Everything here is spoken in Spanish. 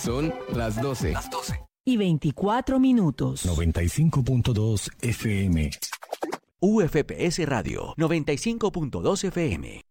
Son las 12. Y 24 minutos. 95.2 FM. UFPS Radio 95.2 FM.